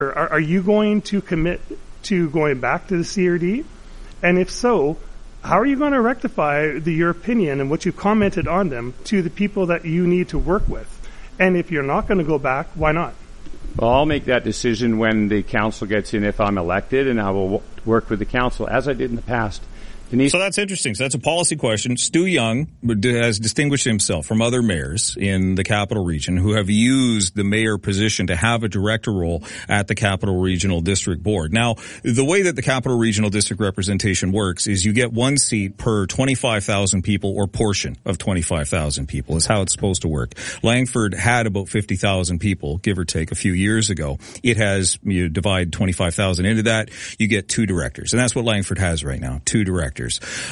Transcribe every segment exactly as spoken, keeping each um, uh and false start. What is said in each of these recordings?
Are, are you going to commit to going back to the C R D? And if so, how are you going to rectify the, your opinion and what you commented on them to the people that you need to work with? And if you're not going to go back, why not? Well, I'll make that decision when the council gets in if I'm elected, and I will w- work with the council as I did in the past. Denise? So that's interesting. So that's a policy question. Stu Young has distinguished himself from other mayors in the Capital Region who have used the mayor position to have a director role at the Capital Regional District Board. Now, the way that the Capital Regional District representation works is you get one seat per twenty-five thousand people or portion of twenty-five thousand people is how it's supposed to work. Langford had about fifty thousand people, give or take, a few years ago. It has, you divide twenty-five thousand into that, you get two directors. And that's what Langford has right now, two directors.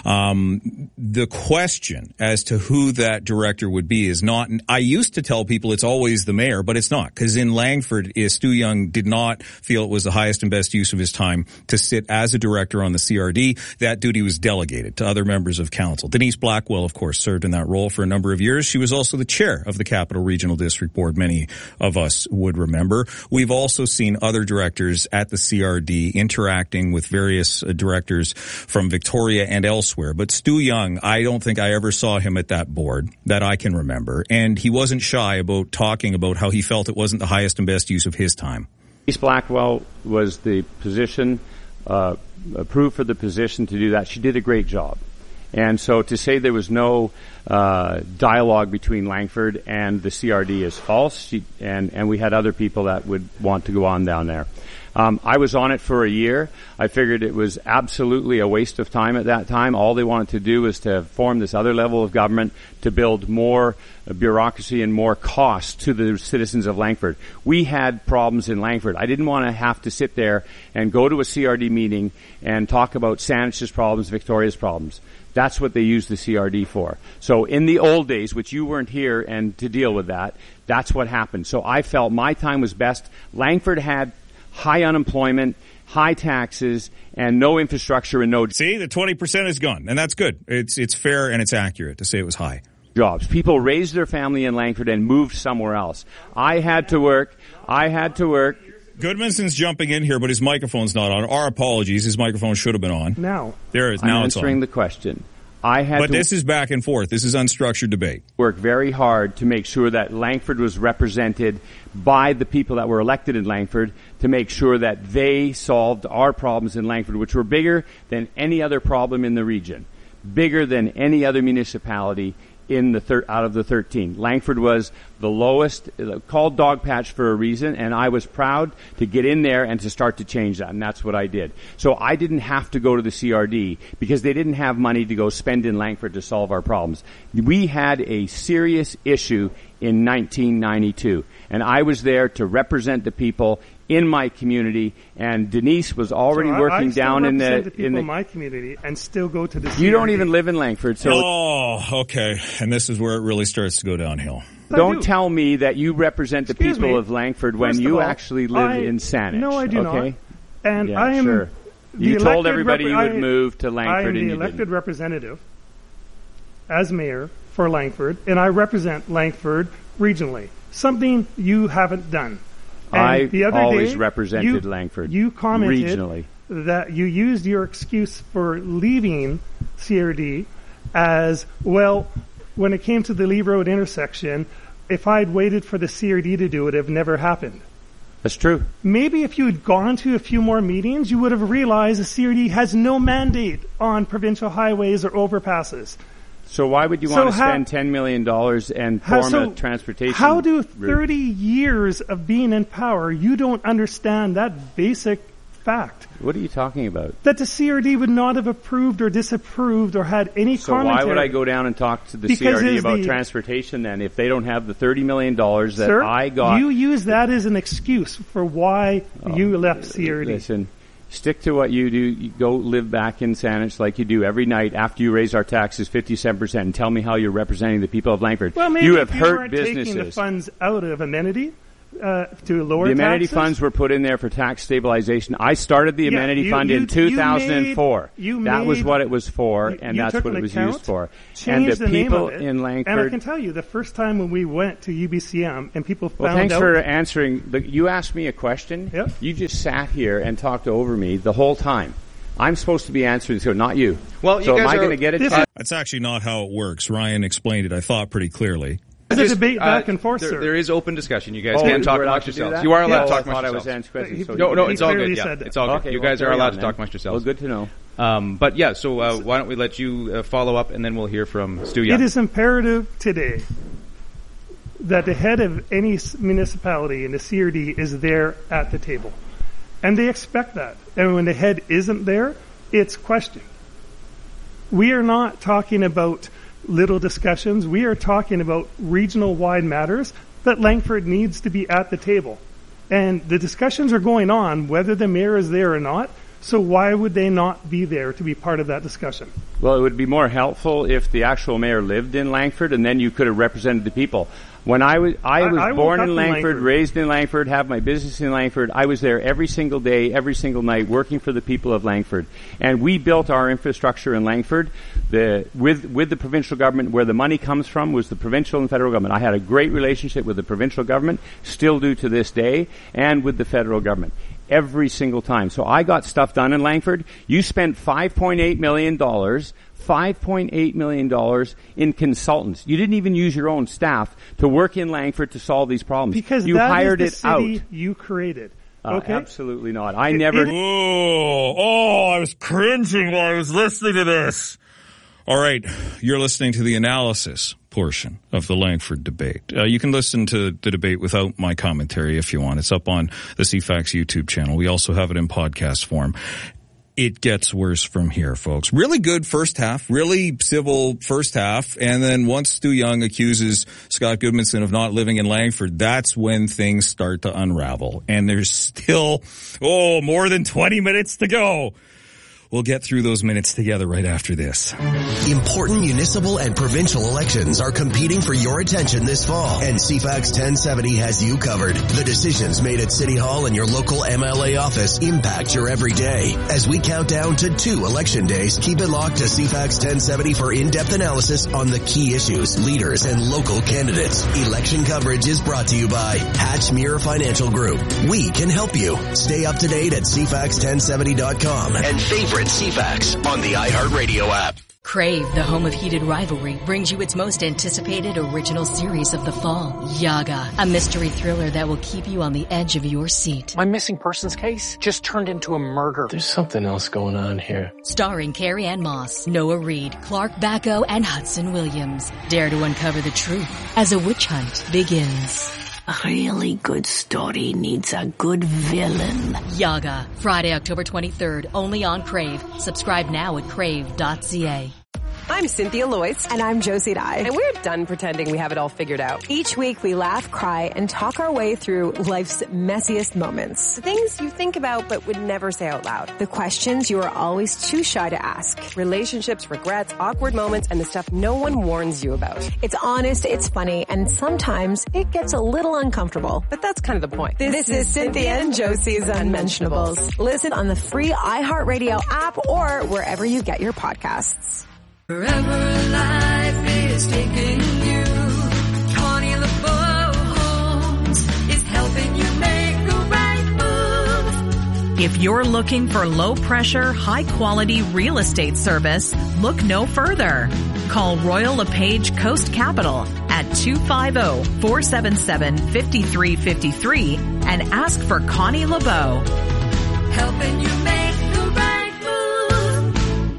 Um, the question as to who that director would be is not, I used to tell people it's always the mayor, but it's not, because in Langford, Stu Young did not feel it was the highest and best use of his time to sit as a director on the C R D. That duty was delegated to other members of council. Denise Blackwell, of course, served in that role for a number of years. She was also the chair of the Capital Regional District Board, many of us would remember. We've also seen other directors at the C R D interacting with various uh, directors from Victoria and elsewhere. But Stu Young, I don't think I ever saw him at that board that I can remember. And he wasn't shy about talking about how he felt it wasn't the highest and best use of his time. Denise Blackwell was the position, uh, approved for the position to do that. She did a great job. And so to say there was no uh, dialogue between Langford and the C R D is false. She, and, and we had other people that would want to go on down there. Um, I was on it for a year. I figured it was absolutely a waste of time at that time. All they wanted to do was to form this other level of government to build more uh, bureaucracy and more cost to the citizens of Langford. We had problems in Langford. I didn't want to have to sit there and go to a C R D meeting and talk about Saanach's problems, Victoria's problems. That's what they used the C R D for. So in the old days, which you weren't here and to deal with that, that's what happened. So I felt my time was best. Langford had high unemployment, high taxes, and no infrastructure and no... See, the twenty percent is gone, and that's good. It's it's fair and it's accurate to say it was high. Jobs. People raised their family in Langford and moved somewhere else. I had to work. I had to work. Goodmanson's jumping in here, but his microphone's not on. Our apologies. His microphone should have been on. Now. There it is. Now I'm it's on. answering the question. I had but to this is back and forth. This is unstructured debate. Work very hard to make sure that Langford was represented by the people that were elected in Langford to make sure that they solved our problems in Langford, which were bigger than any other problem in the region, bigger than any other municipality in the thir- out of the thirteen. Langford was the lowest, uh, called dog patch for a reason, and I was proud to get in there and to start to change that, and that's what I did. So I didn't have to go to the C R D because they didn't have money to go spend in Langford to solve our problems. We had a serious issue in nineteen ninety-two, and I was there to represent the people in my community, and Denise was already so working I, I down in the, the people in the in my community and still go to the You C R D. don't even live in Langford, so oh, okay. And this is where it really starts to go downhill. Don't do. tell me that you represent the Excuse people me. of Langford when First you of all, actually live I, in Saanich. No, I do okay? not. And yeah, I am sure. the You told elected everybody rep- you would I, move to Langford, I am and the you elected didn't. representative as mayor for Langford, and I represent Langford regionally. Something you haven't done. And I the other always day, represented you, Langford You commented regionally. that you used your excuse for leaving C R D as, well, when it came to the Lee Road intersection, if I'd waited for the C R D to do it, it would have never happened. That's true. Maybe if you had gone to a few more meetings, you would have realized the C R D has no mandate on provincial highways or overpasses. So why would you So want to how- spend ten million dollars and How, form so a transportation how do route? thirty years of being in power, you don't understand that basic fact? What are you talking about? That the C R D would not have approved or disapproved or had any So commentary. why would I go down and talk to the Because C R D is about the- transportation then if they don't have the thirty million dollars that Sir, I got? you use that as an excuse for why Oh, you left C R D. Listen, stick to what you do. You go live back in Saanich like you do every night after you raise our taxes fifty-seven percent and tell me how you're representing the people of Langford. Well, maybe you if have you hurt weren't businesses. taking the funds out of amenity uh, to lower The amenity taxes? funds were put in there for tax stabilization. I started the Yeah, amenity you- fund you- in two thousand four. you made- that you was made- what it was for, You- and you that's took what an it was account, used for. changed And the, the name people of it, in Langford. And I can tell you, the first time when we went to U B C M and people found Well, thanks out. for answering. The, you asked me a question. Yep. You just sat here and talked over me the whole time. I'm supposed to be answering, so not you. Well, you so guys am I are- going to get it? This to- is- That's actually not how it works. Ryan explained it, I thought, pretty clearly. It's a Just, debate uh, back and forth, there, sir. there is open discussion. You guys Oh, can talk we're allowed amongst to do yourselves. that? You are allowed Yeah, to talk I thought amongst I was yourselves. answering questions. So No, you no, can- it's all clearly good. Yeah, said that. it's all good. Okay, You well, guys are carry allowed on to then. talk amongst yourselves. Well, good to know. Um, but yeah, so uh, why don't we let you uh, follow up, and then we'll hear from Stu Young. It is imperative today that the head of any s- municipality in the C R D is there at the table. And they expect that. And when the head isn't there, it's questioned. We are not talking about little discussions. We are talking about regional-wide matters that Langford needs to be at the table. And the discussions are going on whether the mayor is there or not. So why would they not be there to be part of that discussion? Well, it would be more helpful if the actual mayor lived in Langford, and then you could have represented the people. When I was, I was I woke born up in in Langford, Langford. raised in Langford, have my business in Langford. I was there every single day, every single night, working for the people of Langford. And we built our infrastructure in Langford. The, with, with the provincial government, where the money comes from was the provincial and federal government. I had a great relationship with the provincial government, still do to this day, and with the federal government. Every single time. So I got stuff done in Langford. You spent five point eight million dollars, five point eight million dollars in consultants. You didn't even use your own staff to work in Langford to solve these problems. Because you that hired is the it city out. you created. Uh, Okay? absolutely not. I It- never... it- Oh, oh, I was cringing while I was listening to this. All right, you're listening to the analysis portion of the Langford debate. Uh, you can listen to the debate without my commentary if you want. It's up on the C FAX YouTube channel. We also have it in podcast form. It gets worse from here, folks. Really good first half, really civil first half, and then once Stu Young accuses Scott Goodmanson of not living in Langford, that's when things start to unravel. And there's still, oh, more than twenty minutes to go. We'll get through those minutes together right after this. Important municipal and provincial elections are competing for your attention this fall, and C FAX ten seventy has you covered. The decisions made at City Hall and your local M L A office impact your everyday. As we count down to two election days, keep it locked to C FAX ten seventy for in-depth analysis on the key issues, leaders, and local candidates. Election coverage is brought to you by Hatchmere Financial Group. We can help you. Stay up to date at C FAX ten seventy dot com and favorite C FAX on the iHeartRadio app. Crave, the home of heated rivalry, brings you its most anticipated original series of the fall, Yaga, a mystery thriller that will keep you on the edge of your seat. My missing persons case just turned into a murder. There's something else going on here. Starring Carrie Ann Moss, Noah Reid, Clark Bacco, and Hudson Williams. Dare to uncover the truth as a witch hunt begins. A really good story needs a good villain. Yaga, Friday, October twenty-third, only on Crave. Subscribe now at crave dot c a. I'm Cynthia Loyce. And I'm Josie Dye. And we're done pretending we have it all figured out. Each week we laugh, cry, and talk our way through life's messiest moments. The things you think about but would never say out loud. The questions you are always too shy to ask. Relationships, regrets, awkward moments, and the stuff no one warns you about. It's honest, it's funny, and sometimes it gets a little uncomfortable. But that's kind of the point. This, this is Cynthia and Josie's Unmentionables. Listen on the free iHeartRadio app or wherever you get your podcasts. Forever Alive is taking you. Connie LeBeau Homes is helping you make the right move. If you're looking for low-pressure, high-quality real estate service, look no further. Call Royal LePage Coast Capital at two five zero, four seven seven, five three five three and ask for Connie LeBeau. Helping you make the right move.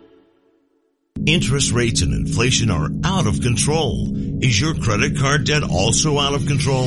Interest rates and inflation are out of control. Is your credit card debt also out of control?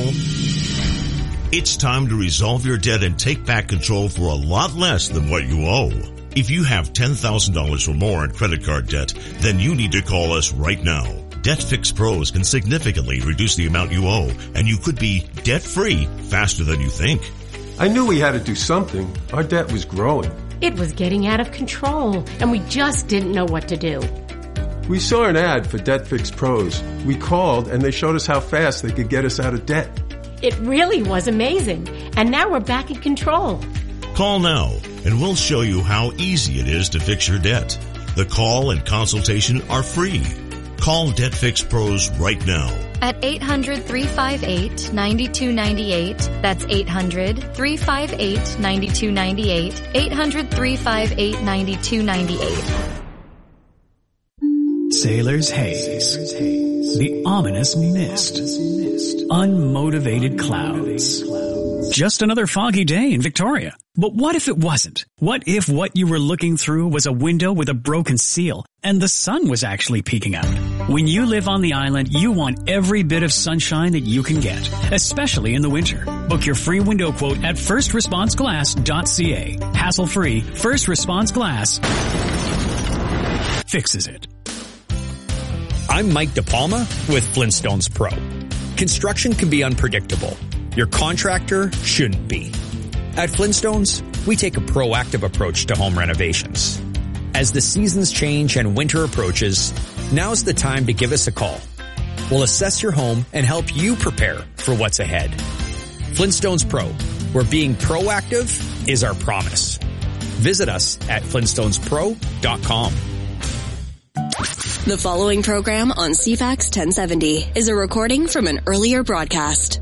It's time to resolve your debt and take back control for a lot less than what you owe. If you have ten thousand dollars or more in credit card debt, then you need to call us right now. DebtFix Pros can significantly reduce the amount you owe, and you could be debt-free faster than you think. I knew we had to do something. Our debt was growing. It was getting out of control, and we just didn't know what to do. We saw an ad for DebtFix Pros. We called, and they showed us how fast they could get us out of debt. It really was amazing. And now we're back in control. Call now and we'll show you how easy it is to fix your debt. The call and consultation are free. Call Debt Fix Pros right now. At eight hundred, three five eight, nine two nine eight. That's eight hundred, three five eight, nine two nine eight. eight hundred, three five eight, nine two nine eight. Sailor's haze. The ominous mist. Unmotivated clouds. Just another foggy day in Victoria. But what if it wasn't? What if what you were looking through was a window with a broken seal and the sun was actually peeking out? When you live on the island, you want every bit of sunshine that you can get, especially in the winter. Book your free window quote at first response glass dot c a. Hassle-free, First Response Glass fixes it. I'm Mike DePalma with Flintstones Pro. Construction can be unpredictable. Your contractor shouldn't be. At Flintstones, we take a proactive approach to home renovations. As the seasons change and winter approaches, now's the time to give us a call. We'll assess your home and help you prepare for what's ahead. Flintstones Pro, where being proactive is our promise. Visit us at flintstones pro dot com. The following program on C FAX ten seventy is a recording from an earlier broadcast.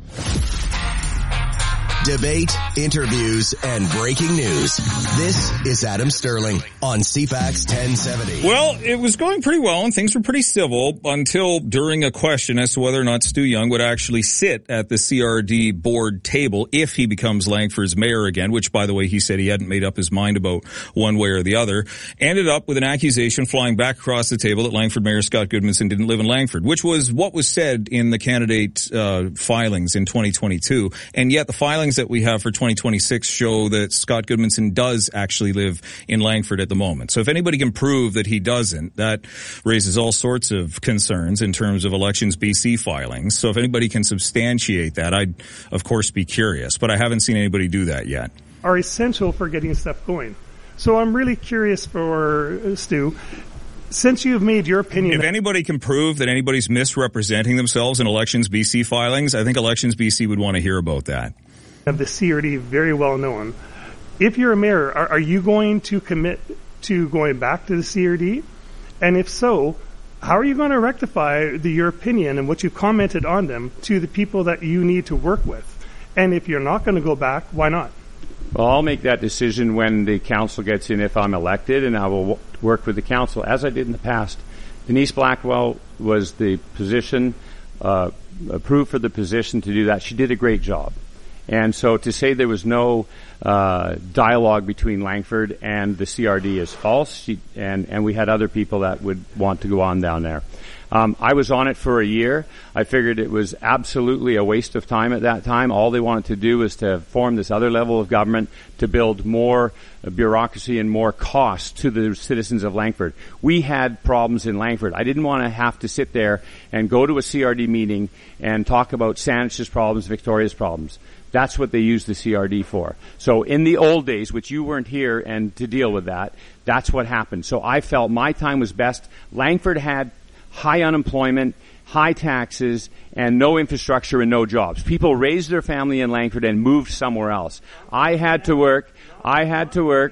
Debate, interviews, and breaking news. This is Adam Sterling on C FAX ten seventy. Well, it was going pretty well and things were pretty civil until during a question as to whether or not Stu Young would actually sit at the C R D board table if he becomes Langford's mayor again, which, by the way, he said he hadn't made up his mind about one way or the other. Ended up with an accusation flying back across the table that Langford Mayor Scott Goodmanson didn't live in Langford, which was what was said in the candidate uh, filings in twenty twenty-two. And yet the filings that we have for twenty twenty-six show that Scott Goodmanson does actually live in Langford at the moment. So if anybody can prove that he doesn't, that raises all sorts of concerns in terms of Elections B C filings. So if anybody can substantiate that, I'd of course be curious, but I haven't seen anybody do that yet. Are essential for getting stuff going. So I'm really curious for uh, Stu. Since you've made your opinion... If anybody can prove that anybody's misrepresenting themselves in Elections B C filings, I think Elections B C would want to hear about that. Of the C R D, very well known. If you're a mayor, are, are you going to commit to going back to the C R D? And if so, how are you going to rectify the, your opinion and what you commented on them to the people that you need to work with? And if you're not going to go back, why not? Well, I'll make that decision when the council gets in if I'm elected, and I will w- work with the council as I did in the past. Denise Blackwell was the position, uh, approved for the position to do that. She did a great job. And so to say there was no uh, dialogue between Langford and the C R D is false. She, and, and we had other people that would want to go on down there. Um, I was on it for a year. I figured it was absolutely a waste of time at that time. All they wanted to do was to form this other level of government to build more uh, bureaucracy and more cost to the citizens of Langford. We had problems in Langford. I didn't want to have to sit there and go to a C R D meeting and talk about Saanach's problems, Victoria's problems. That's what they use the C R D for. So in the old days, which you weren't here and to deal with that, that's what happened. So I felt my time was best. Langford had high unemployment, high taxes, and no infrastructure and no jobs. People raised their family in Langford and moved somewhere else. I had to work. I had to work.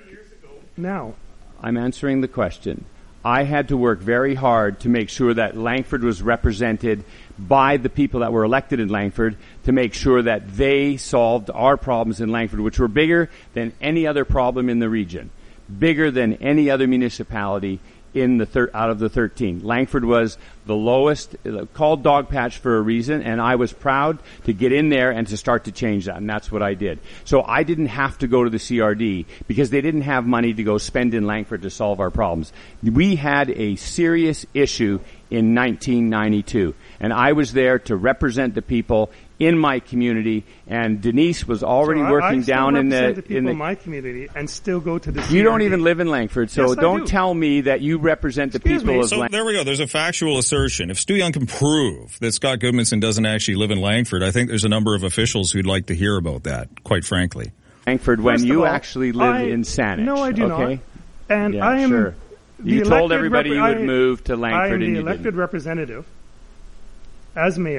Now, I'm answering the question. I had to work very hard to make sure that Langford was represented by the people that were elected in Langford to make sure that they solved our problems in Langford, which were bigger than any other problem in the region, bigger than any other municipality in the thir- out of the thirteen. Langford was the lowest, uh, called dog patch for a reason, and I was proud to get in there and to start to change that, and that's what I did. So I didn't have to go to the C R D because they didn't have money to go spend in Langford to solve our problems. We had a serious issue in nineteen ninety-two, and I was there to represent the people in my community, and Denise was already so working I, I down in the, the people in the in my community and still go to the C R D. You don't even live in Langford, so yes, don't tell me that you represent the Excuse people me. of So Langford. there we go. There's a factual assertion. If Stu Young can prove that Scott Goodmanson doesn't actually live in Langford, I think there's a number of officials who'd like to hear about that, quite frankly. Langford, when First you all, actually live I, in Saanich. No, I do okay? not. And yeah, I am sure. You told everybody rep- you would I, move to I Langford am and the you elected didn't. representative as mayor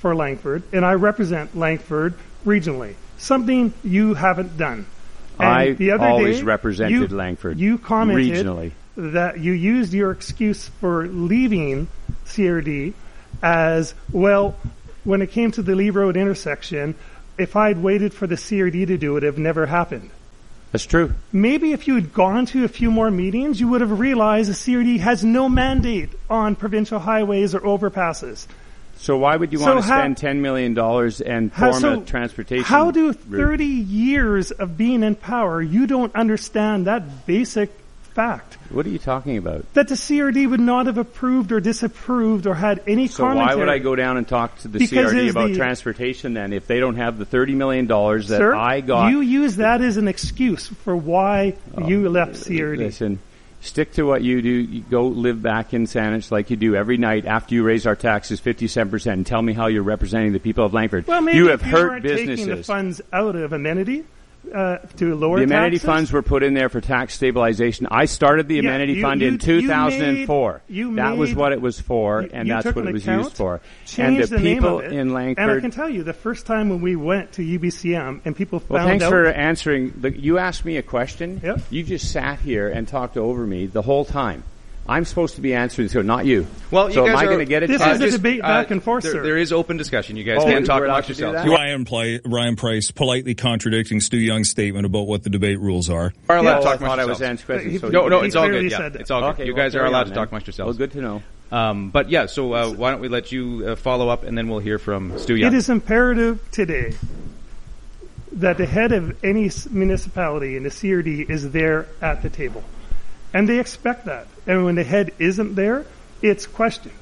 for Langford, and I represent Langford regionally, something you haven't done. And I the other always day, represented you, Langford you commented regionally. That you used your excuse for leaving C R D as, well, when it came to the Lee Road intersection, if I'd waited for the C R D to do it, it would have never happened. That's true. Maybe if you had gone to a few more meetings, you would have realized the C R D has no mandate on provincial highways or overpasses. So why would you So want to how- spend ten million dollars and How- form so a transportation How do route? thirty years of being in power, you don't understand that basic fact? What are you talking about? That the C R D would not have approved or disapproved or had any So commentary. why would I go down and talk to the Because C R D it's about the- transportation then if they don't have the thirty million dollars that Sir, I got? you use that as an excuse for why you left C R D. Listen, stick to what you do. You go live back in Saanich like you do every night after you raise our taxes fifty-seven percent and tell me how you're representing the people of Langford. Well, maybe you have if you hurt weren't businesses. taking the funds out of amenity uh, to lower The amenity taxes. funds were put in there for tax stabilization. I started the Yeah, amenity you- fund you- in you two thousand four. made- you that was made- what it was for, You- and you that's took what an it was account, used for. And changed the, the name people of it, in Langford. And I can tell you, the first time when we went to U B C M and people found Well, thanks out. for answering. The, you asked me a question. Yep. You just sat here and talked over me the whole time. I'm supposed to be answering, so not you. Well, you so guys am I are, going to get it? This Uh, is a just- debate back and forth, there, sir. there is open discussion. You guys Oh, can talk we're allowed amongst to do yourselves. that? You Ryan, Ply, Ryan Price politely contradicting Stu Young's statement about what the debate rules are. are allowed Yeah, to well, talk I thought I amongst was yourselves. answering questions. So No, you- no, you it's all clearly good. Yeah, said that. it's all good. Okay, you well, guys are carry allowed on to then. talk amongst yourselves. Well, good to know. Um, but yeah, so uh, why don't we let you uh, follow up, and then we'll hear from Stu Young. It is imperative today that the head of any s- municipality in the C R D is there at the table. And they expect that. And when the head isn't there, it's questioned.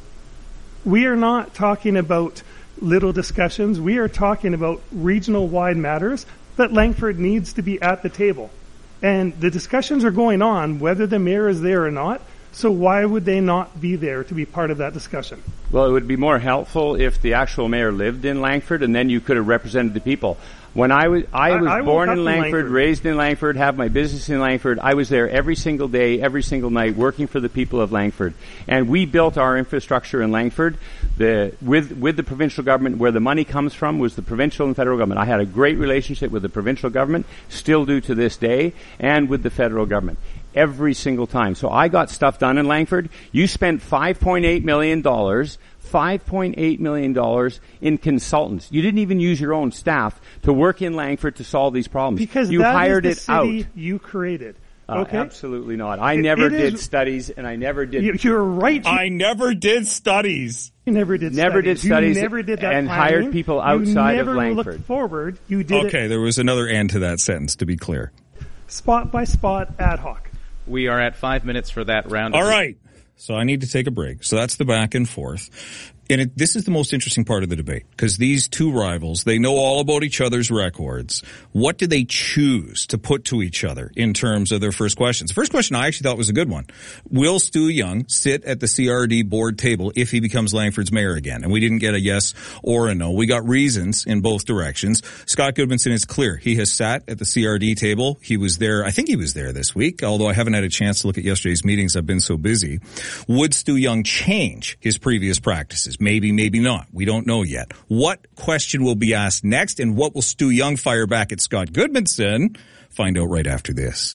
We are not talking about little discussions. We are talking about regional-wide matters that Langford needs to be at the table. And the discussions are going on whether the mayor is there or not. So why would they not be there to be part of that discussion? Well, it would be more helpful if the actual mayor lived in Langford, and then you could have represented the people. When I was, I was I woke born up in in Langford, Langford. raised in Langford, have my business in Langford. I was there every single day, every single night, working for the people of Langford. And we built our infrastructure in Langford. The, with, with the provincial government, where the money comes from was the provincial and federal government. I had a great relationship with the provincial government, still do to this day, and with the federal government. Every single time. So I got stuff done in Langford. You spent five point eight million dollars, five point eight million dollars in consultants. You didn't even use your own staff to work in Langford to solve these problems. Because you that hired is the it city out. you created. Uh, Okay? absolutely not. I It- never it did is- studies, and I never did. You- You're right. I never did studies. You never did Never did studies. studies You never did that and planning. hired people outside you of never Langford. looked forward. You did Okay, there was another end to that sentence, to be clear. it spot by spot, ad hoc. We are at five minutes for that round. All right. So I need to take a break. So that's the back and forth. And it, this is the most interesting part of the debate, because these two rivals, they know all about each other's records. What do they choose to put to each other in terms of their first questions? The first question I actually thought was a good one. Will Stu Young sit at the C R D board table if he becomes Langford's mayor again? And we didn't get a yes or a no. We got reasons in both directions. Scott Goodmanson is clear. He has sat at the C R D table. He was there. I think he was there this week, although I haven't had a chance to look at yesterday's meetings. I've been so busy. Would Stu Young change his previous practices? Maybe, maybe not. We don't know yet. What question will be asked next, and what will Stu Young fire back at Scott Goodmanson? Find out right after this.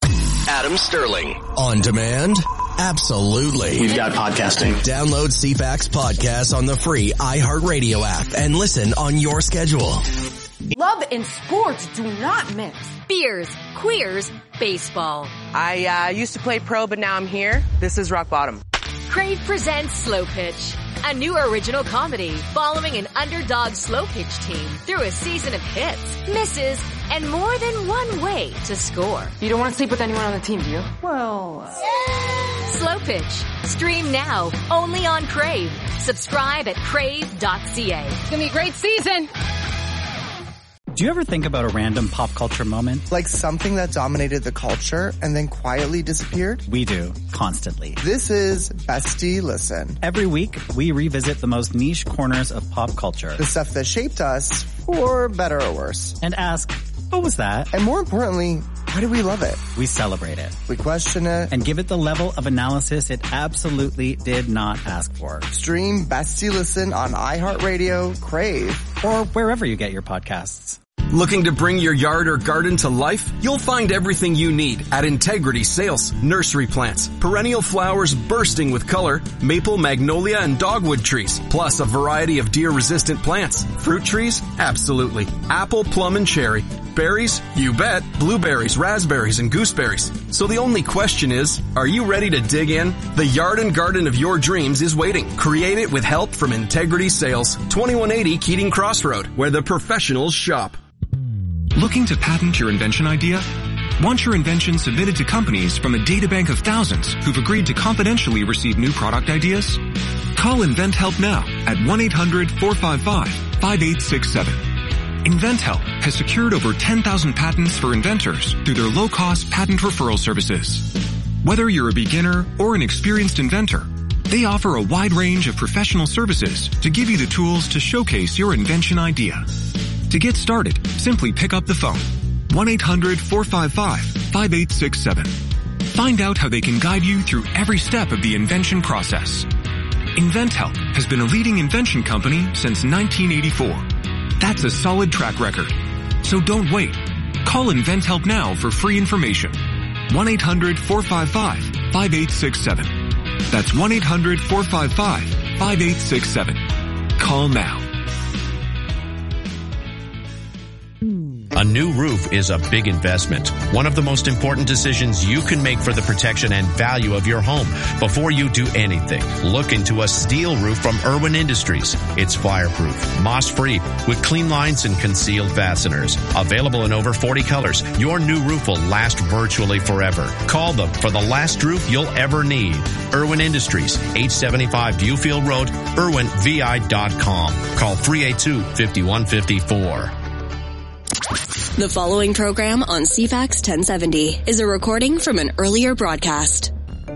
Adam Sterling. On demand? Absolutely. We've got podcasting. Download C FAX podcasts on the free iHeartRadio app and listen on your schedule. Love and sports do not mix. Beers, queers, baseball. I uh, used to play pro, but now I'm here. This is rock bottom. Crave presents Slow Pitch, a new original comedy following an underdog slow pitch team through a season of hits, misses, and more than one way to score. You don't want to sleep with anyone on the team, do you? Well... Uh... Slow Pitch. Stream now, only on Crave. Subscribe at crave dot c a. It's gonna be a great season! Do you ever think about a random pop culture moment? Like something that dominated the culture and then quietly disappeared? We do, constantly. This is Bestie Listen. Every week, we revisit the most niche corners of pop culture. The stuff that shaped us, for better or worse. And ask, what was that? And more importantly, Why do we love it? We celebrate it. We question it. And give it the level of analysis it absolutely did not ask for. Stream Bestie Listen on iHeartRadio, Crave, or wherever you get your podcasts. Looking to bring your yard or garden to life? You'll find everything you need at Integrity Sales. Nursery plants, perennial flowers bursting with color, maple, magnolia, and dogwood trees, plus a variety of deer-resistant plants. Fruit trees? Absolutely. Apple, plum, and cherry. Berries? You bet. Blueberries, raspberries, and gooseberries. So the only question is, are you ready to dig in? The yard and garden of your dreams is waiting. Create it with help from Integrity Sales. twenty-one eighty Keating Crossroad, where the professionals shop. Looking to patent your invention idea? Want your invention submitted to companies from a databank of thousands who've agreed to confidentially receive new product ideas? Call InventHelp now at one eight hundred four five five five eight six seven. InventHelp has secured over ten thousand patents for inventors through their low-cost patent referral services. Whether you're a beginner or an experienced inventor, they offer a wide range of professional services to give you the tools to showcase your invention idea. To get started, simply pick up the phone, one eight hundred four five five five eight six seven. Find out how they can guide you through every step of the invention process. InventHelp has been a leading invention company since nineteen eighty-four. That's a solid track record. So don't wait. Call InventHelp now for free information. one eight hundred four five five five eight six seven. That's one eight hundred four five five five eight six seven. Call now. A new roof is a big investment. One of the most important decisions you can make for the protection and value of your home. Before you do anything, look into a steel roof from Irwin Industries. It's fireproof, moss-free, with clean lines and concealed fasteners. Available in over forty colors, your new roof will last virtually forever. Call them for the last roof you'll ever need. Irwin Industries, eight seventy-five Viewfield Road, irwin v i dot com. Call three eight two, five one five four. The following program on C FAX ten seventy is a recording from an earlier broadcast.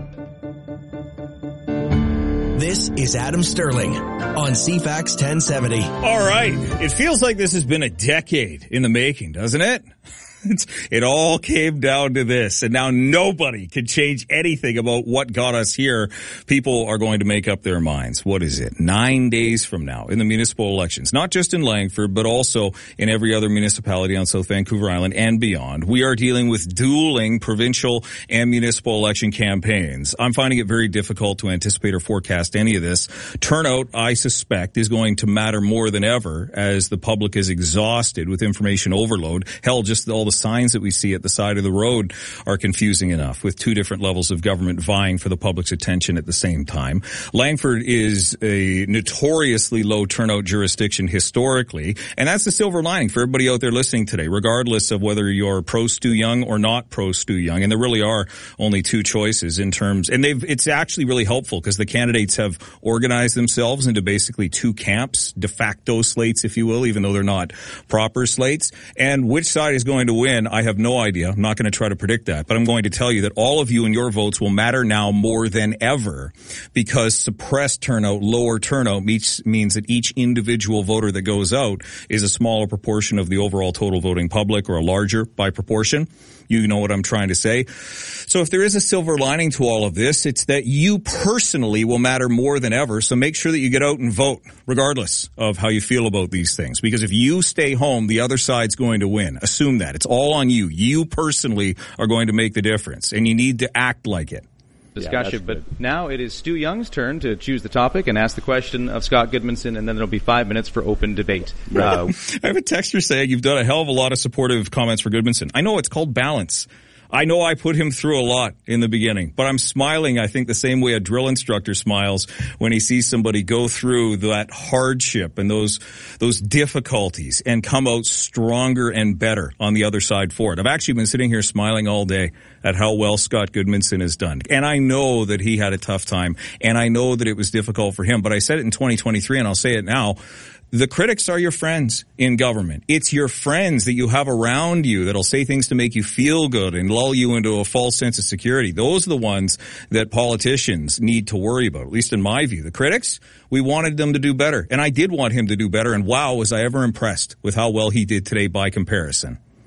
This is Adam Sterling on C FAX ten seventy. All right. It feels like this has been a decade in the making, doesn't it? It's, it all came down to this, and now nobody can change anything about what got us here. People are going to make up their minds. What is it? Nine days from now in the municipal elections, not just in Langford, but also in every other municipality on South Vancouver Island and beyond. We are dealing with dueling provincial and municipal election campaigns. I'm finding it very difficult to anticipate or forecast any of this. Turnout, I suspect, is going to matter more than ever as the public is exhausted with information overload. Hell, just all the signs that we see at the side of the road are confusing enough, with two different levels of government vying for the public's attention at the same time. Langford is a notoriously low turnout jurisdiction historically, and that's the silver lining for everybody out there listening today, regardless of whether you're pro Stu Young or not pro Stu Young. And there really are only two choices in terms, and they've, it's actually really helpful because the candidates have organized themselves into basically two camps, de facto slates, if you will, even though they're not proper slates. And which side is going to win, I have no idea. I'm not going to try to predict that, but I'm going to tell you that all of you and your votes will matter now more than ever, because suppressed turnout, lower turnout means, means that each individual voter that goes out is a smaller proportion of the overall total voting public, or a larger by proportion. You know what I'm trying to say. So if there is a silver lining to all of this, it's that you personally will matter more than ever. So make sure that you get out and vote, regardless of how you feel about these things. Because if you stay home, the other side's going to win. Assume that. It's all on you. You personally are going to make the difference, and you need to act like it. Discussion, yeah, but now it is Stu Young's turn to choose the topic and ask the question of Scott Goodmanson, and then there'll be five minutes for open debate. Right. Uh, I have a texter saying you've done a hell of a lot of supportive comments for Goodmanson. I know, it's called balance. I know I put him through a lot in the beginning, but I'm smiling, I think, the same way a drill instructor smiles when he sees somebody go through that hardship and those those difficulties and come out stronger and better on the other side for it. I've actually been sitting here smiling all day at how well Scott Goodmanson has done. And I know that he had a tough time, and I know that it was difficult for him, but I said it in twenty twenty-three, and I'll say it now. The critics are your friends in government. It's your friends that you have around you that'll say things to make you feel good and lull you into a false sense of security. Those are the ones that politicians need to worry about, at least in my view. The critics, we wanted them to do better. And I did want him to do better. And wow, was I ever impressed with how well he did today by comparison.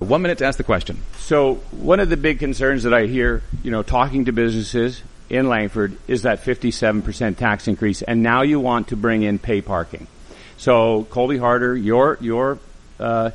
One minute to ask the question. So one of the big concerns that I hear, you know, talking to businesses in Langford is that fifty-seven percent tax increase, and now you want to bring in pay parking. So Colby Harder, your your uh,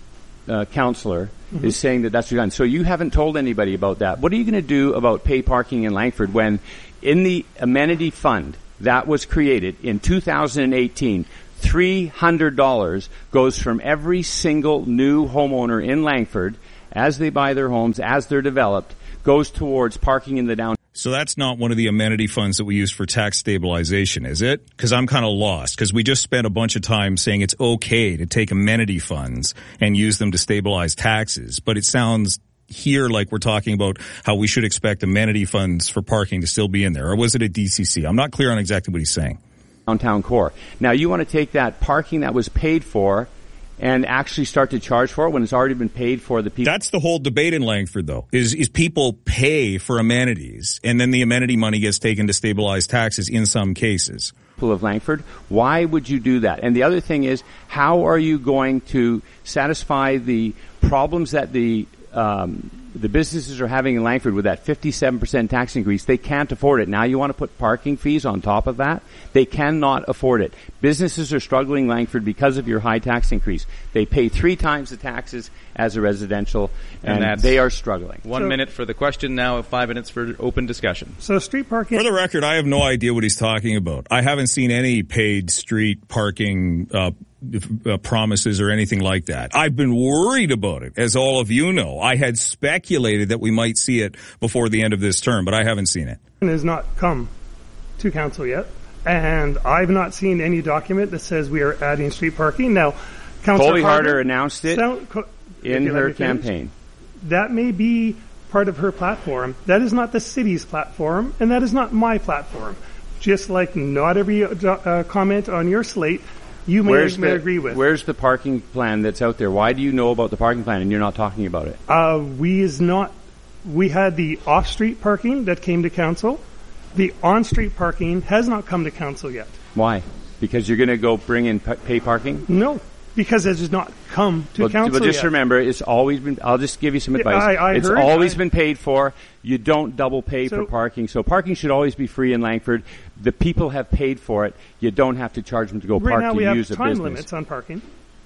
uh, counselor, mm-hmm. is saying that that's done. So you haven't told anybody about that. What are you going to do about pay parking in Langford when in the amenity fund that was created in two thousand eighteen, three hundred dollars goes from every single new homeowner in Langford as they buy their homes, as they're developed, goes towards parking in the downtown. So that's not one of the amenity funds that we use for tax stabilization, is it? Because I'm kind of lost, because we just spent a bunch of time saying it's okay to take amenity funds and use them to stabilize taxes. But it sounds here like we're talking about how we should expect amenity funds for parking to still be in there. Or was it a D C C? I'm not clear on exactly what he's saying. Downtown core. Now you want to take that parking that was paid for and actually start to charge for it when it's already been paid for the people. That's the whole debate in Langford, though, is is people pay for amenities, and then the amenity money gets taken to stabilize taxes in some cases. People of Langford, why would you do that? And the other thing is, how are you going to satisfy the problems that the um, the businesses are having in Langford with that fifty-seven percent tax increase? They can't afford it. Now you want to put parking fees on top of that? They cannot afford it. Businesses are struggling in Langford because of your high tax increase. They pay three times the taxes as a residential, and, and they are struggling. One so, minute for the question now, five minutes for open discussion. So street parking... For the record, I have no idea what he's talking about. I haven't seen any paid street parking uh Uh, promises or anything like that. I've been worried about it, as all of you know. I had speculated that we might see it before the end of this term, but I haven't seen it. It has not come to council yet, and I've not seen any document that says we are adding street parking. Now, Councillor Colby Harder, Harder announced it sound, co- in her campaign. That may be part of her platform. That is not the city's platform, and that is not my platform. Just like not every uh, comment on your slate you may, where's may the, agree with. Where's the parking plan that's out there? Why do you know about the parking plan and you're not talking about it? Uh, we is not. We had the off-street parking that came to council. The on-street parking has not come to council yet. Why? Because you're going to go bring in p- pay parking? No, because it has not come to well, council But just yet. remember, it's always been, I'll just give you some advice. I, I it's heard, always I, been paid for. You don't double pay so, for parking. So parking should always be free in Langford. The people have paid for it. You don't have to charge them to go right park now to we have use a time business. limits on parking.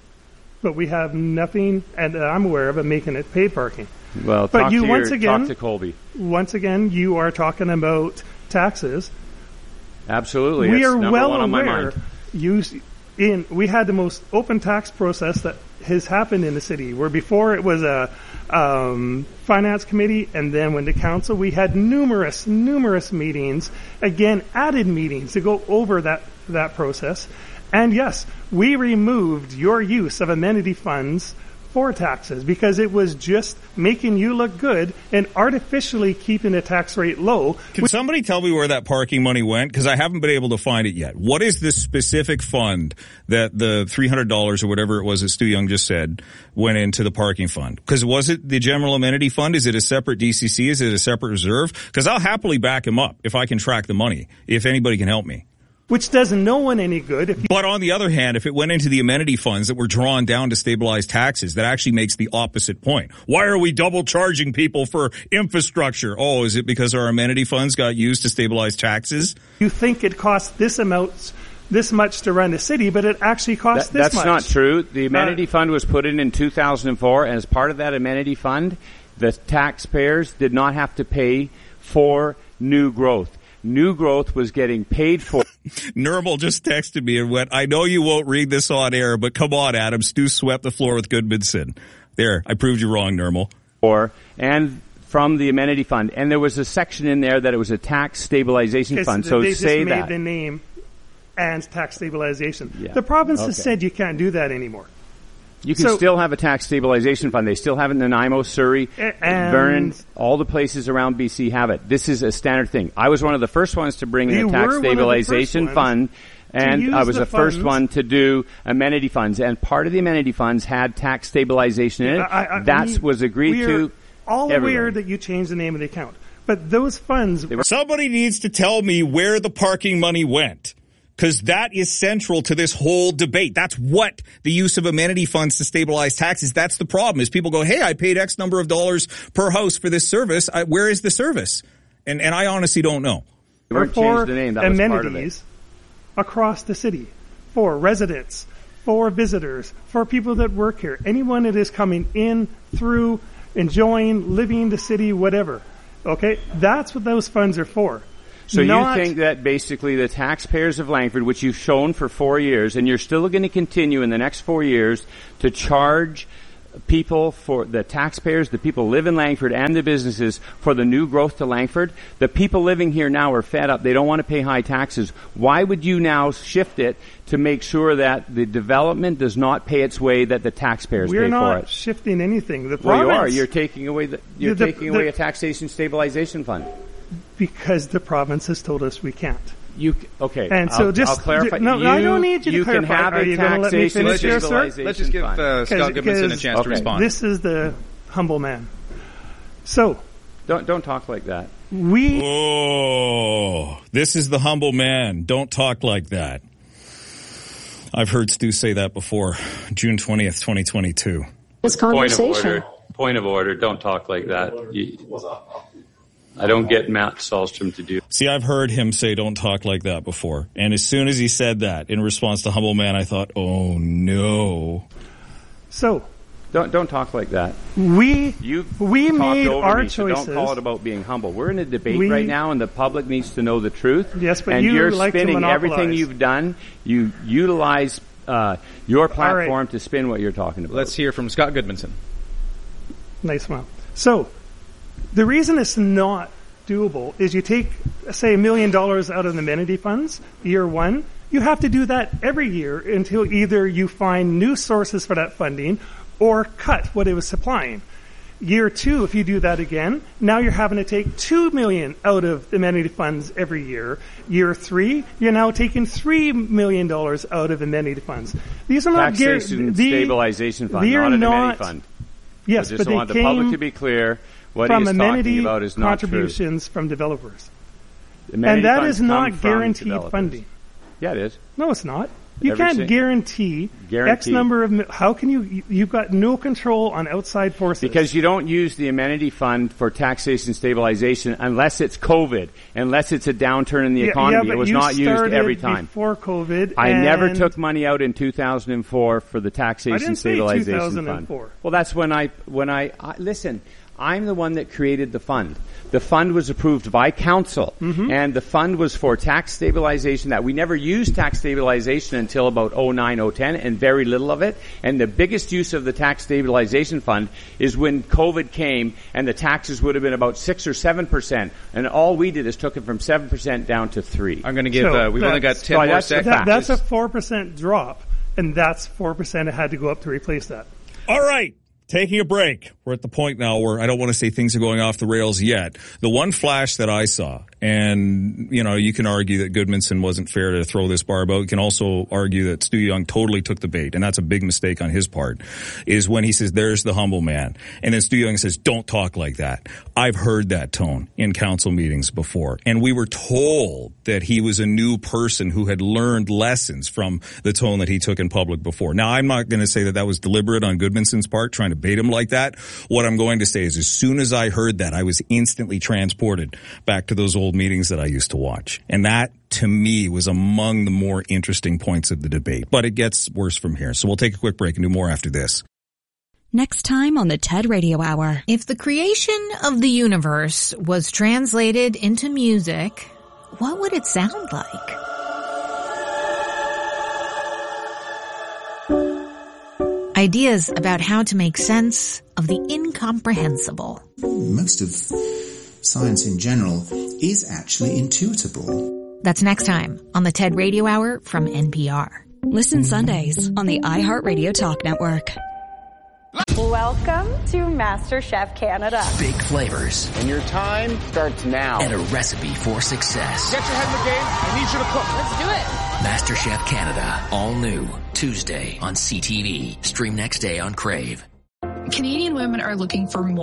But we have nothing, and uh, I'm aware of it, making it paid parking. Well, but talk, you to once your, again, talk to Colby. Once again, you are talking about taxes. Absolutely. We That's are number well one on my aware. mind. You, in, we had the most open tax process that has happened in the city, where before it was a um, finance committee and then went to council. We had numerous, numerous meetings, again, added meetings to go over that, that process. And yes, we removed your use of amenity funds for taxes because it was just making you look good and artificially keeping the tax rate low. Can somebody tell me where that parking money went? Because I haven't been able to find it yet. What is this specific fund that the three hundred dollars or whatever it was that Stu Young just said went into the parking fund? Because was it the general amenity fund? Is it a separate D C C? Is it a separate reserve? Because I'll happily back him up if I can track the money, if anybody can help me. Which does no one any good. If you but on the other hand, if it went into the amenity funds that were drawn down to stabilize taxes, that actually makes the opposite point. Why are we double charging people for infrastructure? Oh, is it because our amenity funds got used to stabilize taxes? You think it costs this amount, this much to run the city, but it actually costs that, this that's much. That's not true. The amenity uh, fund was put in in two thousand four, and as part of that amenity fund, the taxpayers did not have to pay for new growth. New growth was getting paid for. Nermal just texted me and went, I know you won't read this on air, but come on, Adam. Stu swept the floor with Goodmanson. There, I proved you wrong, Nermal. Or, and from the amenity fund. And there was a section in there that it was a tax stabilization fund. So they say just made that. the name and tax stabilization. Yeah. The province okay. has said you can't do that anymore. You can so, still have a tax stabilization fund. They still have it in Nanaimo, Surrey, Vernon, all the places around B C have it. This is a standard thing. I was one of the first ones to bring in a tax stabilization fund, and I was the, the first one to do amenity funds. And part of the amenity funds had tax stabilization in it. I, I, that we, was agreed we to. All everywhere. aware that you changed the name of the account, but those funds. Somebody needs to tell me where the parking money went. Because that is central to this whole debate. That's what the use of amenity funds to stabilize taxes. That's the problem is people go, hey, I paid X number of dollars per house for this service. I, where is the service? And and I honestly don't know. Or for change the name. That was part of it. Across the city, for residents, for visitors, for people that work here, anyone that is coming in, through, enjoying, living the city, whatever. Okay? That's what those funds are for. So Not, you think that basically the taxpayers of Langford, which you've shown for four years, and you're still going to continue in the next four years to charge people for the taxpayers, the people who live in Langford and the businesses for the new growth to Langford? The people living here now are fed up. They don't want to pay high taxes. Why would you now shift it to make sure that the development does not pay its way, that the taxpayers We're pay not for it? shifting anything. The well, province, you are. You're taking away the, you're the, taking the, away a taxation stabilization fund. Because the province has told us we can't. You okay? And so I'll, just I'll clarify. No, you, I don't need you to you clarify. Can have Are you going to let me finish here, sir? Let's just give uh, Scott Goodmanson a chance okay. to respond. This is the humble man. So don't don't talk like that. We. Oh, this is the humble man. Don't talk like that. I've heard Stu say that before. June twentieth, twenty twenty-two. It's conversation. Point of order. Point of order. Don't talk like that. You, I don't get Matt Sahlstrom to do. See, I've heard him say don't talk like that before. And as soon as he said that in response to Humble Man, I thought, oh no. So. Don't don't talk like that. We you we made over our me, choices. So don't call it about being humble. We're in a debate we, right now, and the public needs to know the truth. Yes, but and you you're like spinning to everything you've done. You utilize uh, your platform right. to spin what you're talking about. Let's hear from Scott Goodmanson. Nice smile. So, the reason it's not doable is you take, say, a million dollars out of the amenity funds, year one. You have to do that every year until either you find new sources for that funding or cut what it was supplying. Year two, if you do that again, now you're having to take two million out of the amenity funds every year. Year three, you're now taking three million dollars out of amenity funds. These are not taxation the, stabilization fund, not an amenity fund. Yes, I just but they want the came public to be clear. What from he is amenity talking about is not contributions true. from developers, Amenity and that funds is not come from guaranteed developers. funding. Yeah, it is. No, it's not. You Every can't si- guarantee, guarantee X number of. How can you? you- You've got no control on outside forces. Because you don't use the amenity fund for taxation stabilization unless it's COVID, unless it's a downturn in the yeah, economy. Yeah, it was you not used every started time. Before COVID, I and never took money out in two thousand four for the taxation I didn't say stabilization two thousand four. fund. Well, that's when I when I, I listen. I'm the one that created the fund. The fund was approved by council, mm-hmm. and the fund was for tax stabilization. That we never used tax stabilization until about oh nine, oh ten, and very little of it. And the biggest use of the tax stabilization fund is when COVID came, and the taxes would have been about six or seven percent, and all we did is took it from seven percent down to three. I'm going to give. So uh, we've only got ten so more that's seconds. That, that's a four percent drop, and that's four percent. It had to go up to replace that. All right. Taking a break. We're at the point now where I don't want to say things are going off the rails yet. The one flash that I saw, and, you know, you can argue that Goodmanson wasn't fair to throw this barb out. You can also argue that Stu Young totally took the bait, and that's a big mistake on his part, is when he says, there's the humble man. And then Stu Young says, don't talk like that. I've heard that tone in council meetings before. And we were told that he was a new person who had learned lessons from the tone that he took in public before. Now, I'm not going to say that that was deliberate on Goodmanson's part, trying to bait him like that. What I'm going to say is as soon as I heard that, I was instantly transported back to those old meetings that I used to watch. And that, to me, was among the more interesting points of the debate. But it gets worse from here. So we'll take a quick break and do more after this. Next time on the TED Radio Hour. If the creation of the universe was translated into music, what would it sound like? Ideas about how to make sense of the incomprehensible. Most of science in general is actually intuitable. That's next time on the TED Radio Hour from N P R. Listen Sundays on the iHeartRadio Talk Network. Welcome to MasterChef Canada. Big flavors. And your time starts now. And a recipe for success. Get your head in the game. I need you to cook. Let's do it. MasterChef Canada. All new. Tuesday on C T V. Stream next day on Crave. Canadian women are looking for more.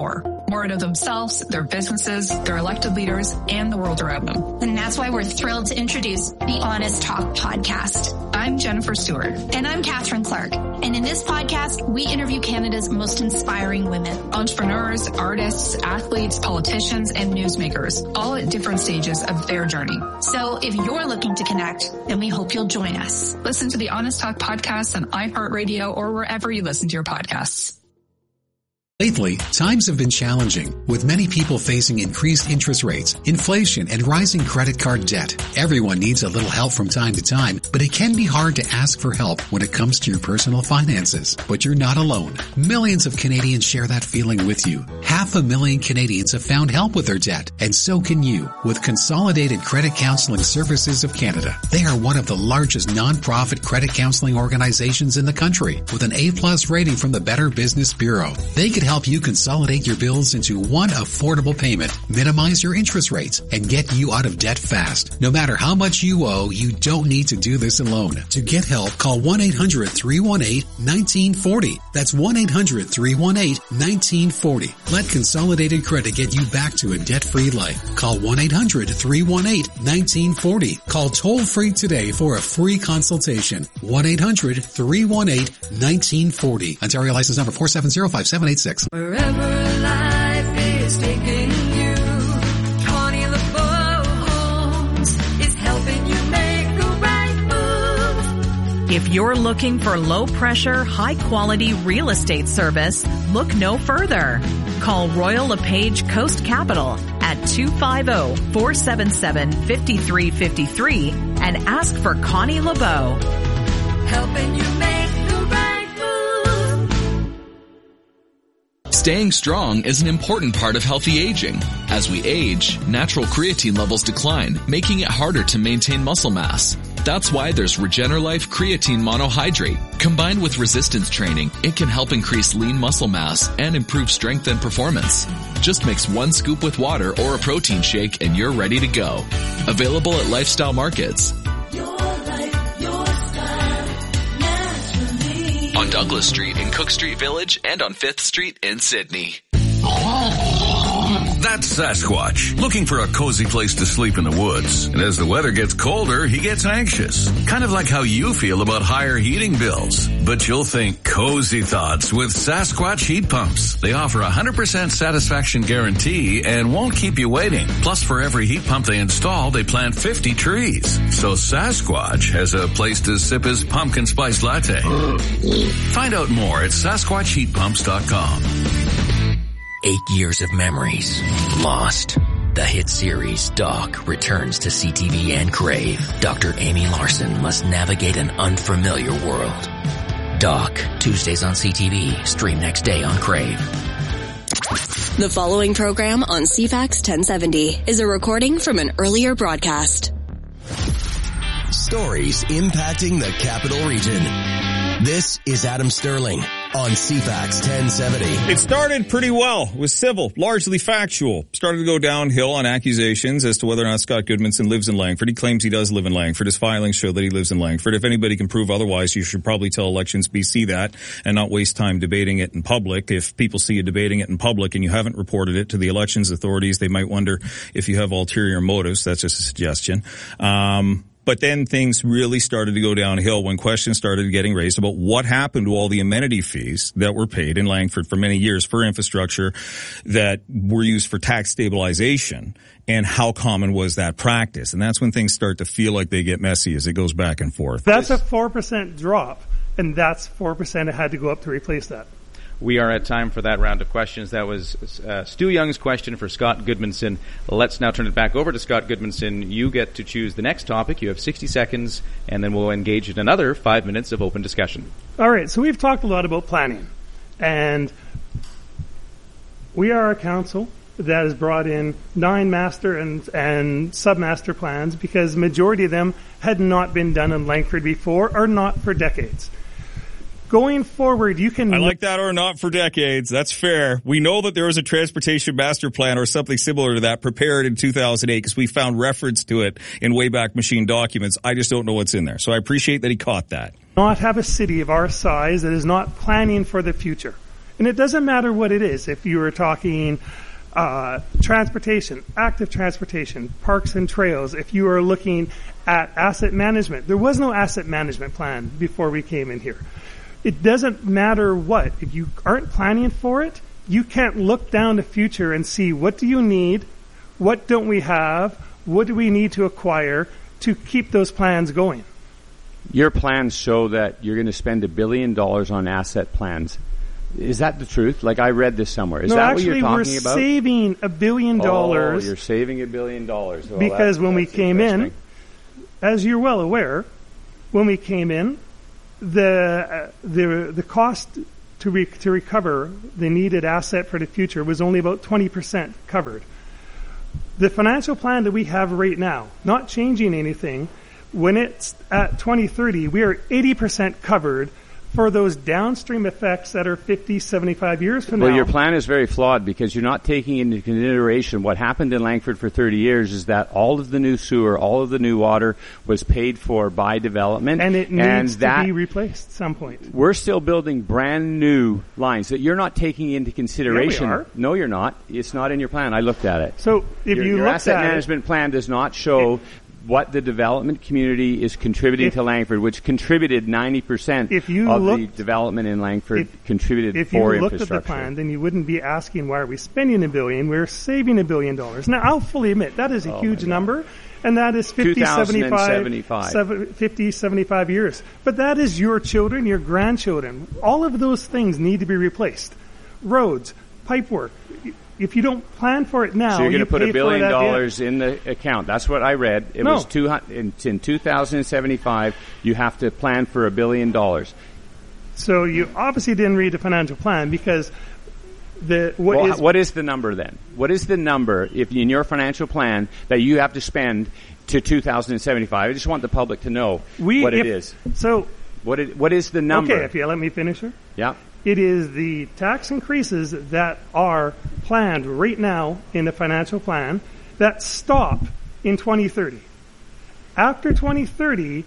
more out of themselves, their businesses, their elected leaders, and the world around them. And that's why we're thrilled to introduce the Honest Talk podcast. I'm Jennifer Stewart. And I'm Catherine Clark. And in this podcast, we interview Canada's most inspiring women. Entrepreneurs, artists, athletes, politicians, and newsmakers, all at different stages of their journey. So if you're looking to connect, then we hope you'll join us. Listen to the Honest Talk podcast on iHeartRadio or wherever you listen to your podcasts. Lately, times have been challenging, with many people facing increased interest rates, inflation, and rising credit card debt. Everyone needs a little help from time to time, but it can be hard to ask for help when it comes to your personal finances. But you're not alone. Millions of Canadians share that feeling with you. Half a million Canadians have found help with their debt, and so can you with Consolidated Credit Counseling Services of Canada. They are one of the largest non-profit credit counseling organizations in the country, with an A-plus rating from the Better Business Bureau. They could help you consolidate your bills into one affordable payment, minimize your interest rates, and get you out of debt fast. No matter how much you owe, you don't need to do this alone. To get help, call one eight hundred three one eight one nine four zero. That's one eight hundred three one eight one nine four zero. Let Consolidated Credit get you back to a debt-free life. Call one eight hundred three one eight one nine four zero. Call toll-free today for a free consultation. one eight hundred three one eight one nine four zero. Ontario license number four seven zero five seven eight six. Wherever life is taking you, Connie LeBeau Homes is helping you make the right move. If you're looking for low-pressure, high-quality real estate service, look no further. Call Royal LePage Coast Capital at two five zero, four seven seven, five three five three and ask for Connie LeBeau. Helping you make the right move. Staying strong is an important part of healthy aging. As we age, natural creatine levels decline, making it harder to maintain muscle mass. That's why there's RegenerLife Creatine Monohydrate. Combined with resistance training, it can help increase lean muscle mass and improve strength and performance. Just mix one scoop with water or a protein shake and you're ready to go. Available at Lifestyle Markets. On Douglas Street in Cook Street Village and on fifth Street in Sydney. That's Sasquatch, looking for a cozy place to sleep in the woods. And as the weather gets colder, he gets anxious. Kind of like how you feel about higher heating bills. But you'll think cozy thoughts with Sasquatch heat pumps. They offer a one hundred percent satisfaction guarantee and won't keep you waiting. Plus, for every heat pump they install, they plant fifty trees. So Sasquatch has a place to sip his pumpkin spice latte. Find out more at Sasquatch Heat Pumps dot com. Eight years of memories lost. The hit series Doc returns to C T V and Crave. Doctor Amy Larson must navigate an unfamiliar world. Doc, Tuesdays on C T V, stream next day on Crave. The following program on C FAX ten seventy is a recording from an earlier broadcast. Stories impacting the Capital Region. This is Adam Sterling on C FAX ten seventy. It started pretty well. It was civil, largely factual. Started to go downhill on accusations as to whether or not Scott Goodmanson lives in Langford. He claims he does live in Langford. His filings show that he lives in Langford. If anybody can prove otherwise, you should probably tell Elections B C that and not waste time debating it in public. If people see you debating it in public and you haven't reported it to the elections authorities, they might wonder if you have ulterior motives. That's just a suggestion. Um, But then things really started to go downhill when questions started getting raised about what happened to all the amenity fees that were paid in Langford for many years for infrastructure that were used for tax stabilization, and how common was that practice. And that's when things start to feel like they get messy as it goes back and forth. That's a four percent drop, and that's four percent it had to go up to replace that. We are at time for that round of questions. That was uh, Stu Young's question for Scott Goodmanson. Let's now turn it back over to Scott Goodmanson. You get to choose the next topic. You have sixty seconds, and then we'll engage in another five minutes of open discussion. All right, so we've talked a lot about planning, and we are a council that has brought in nine master and, and sub-master plans because the majority of them had not been done in Langford before or not for decades. Going forward, you can... I like that, or not for decades. That's fair. We know that there was a transportation master plan or something similar to that prepared in two thousand eight because we found reference to it in Wayback Machine documents. I just don't know what's in there. So I appreciate that he caught that. Not have a city of our size that is not planning for the future. And it doesn't matter what it is. If you were talking uh, transportation, active transportation, parks and trails, if you are looking at asset management, there was no asset management plan before we came in here. It doesn't matter what. If you aren't planning for it, you can't look down the future and see what do you need, what don't we have, what do we need to acquire to keep those plans going. Your plans show that you're going to spend a billion dollars on asset plans. Is that the truth? Like, I read this somewhere. Is no, that actually, what you're talking we're about? saving a billion dollars. Oh, you're saving a billion dollars. Well, because that, when we came in, as you're well aware, when we came in, the uh, the the cost to re- to recover the needed asset for the future was only about twenty percent covered. The financial plan that we have right now, not changing anything, when it's at twenty thirty, we are eighty percent covered for those downstream effects that are fifty, seventy-five years from well, now. Well, your plan is very flawed because you're not taking into consideration what happened in Langford for thirty years is that all of the new sewer, all of the new water was paid for by development. And it needs and to that be replaced at some point. We're still building brand new lines that you're not taking into consideration. Yeah, we are. No, you're not. It's not in your plan. I looked at it. So if your, you your looked asset at management it, plan does not show it, what the development community is contributing if, to Langford, which contributed ninety percent if you of looked, the development in Langford if, contributed if for you looked infrastructure. at the plan, then you wouldn't be asking why are we spending a billion, we're saving a billion dollars. Now, I'll fully admit, that is a oh huge number, and that is fifty, seventy-five, fifty, seventy-five years. But that is your children, your grandchildren. All of those things need to be replaced. Roads, pipework. If you don't plan for it now, so you're going you to put a billion dollars in the account. That's what I read. It no. was two hundred in, in two thousand seventy-five. You have to plan for a billion dollars. So you obviously didn't read the financial plan because the what well, is what is the number then? What is the number if in your financial plan that you have to spend to two thousand seventy-five? I just want the public to know we, what if, it is. So what it, what is the number? Okay, if you let me finish here. Yeah. It is the tax increases that are planned right now in the financial plan that stop in twenty thirty. After twenty thirty,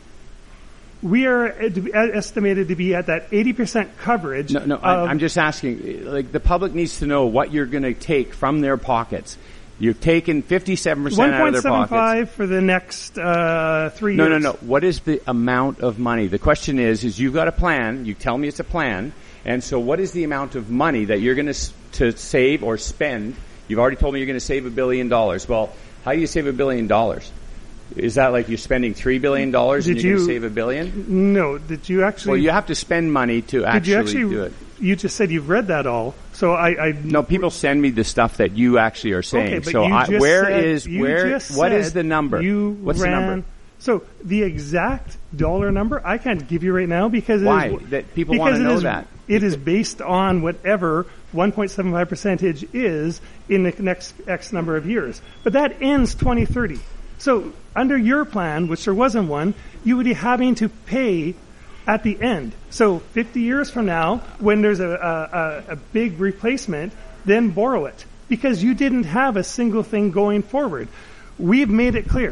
we are estimated to be at that eighty percent coverage. No, no, I'm just asking, like, the public needs to know what you're going to take from their pockets. You've taken fifty-seven percent out of their pockets. one point seven five for the next uh, three no, years. No, no, no. What is the amount of money? The question is, is you've got a plan. You tell me it's a plan. And so what is the amount of money that you're going to s- to save or spend? You've already told me you're going to save a billion dollars. Well, how do you save a billion dollars? Is that like you're spending three billion dollars and you're going to save a billion? No. Did you actually? Well, you have to spend money to actually, actually do it. You just said you've read that all. So I, I no. People send me the stuff that you actually are saying. Okay, but so you I, just where said, is you where? Just what said is the number? You What's ran, the number? So the exact dollar number I can't give you right now because why it is, that people want to know is, that it is based on whatever one point seven five percentage is in the next X number of years. But that ends twenty thirty. So under your plan, which there wasn't one, you would be having to pay at the end. So fifty years from now, when there's a, a, a big replacement, then borrow it because you didn't have a single thing going forward. We've made it clear.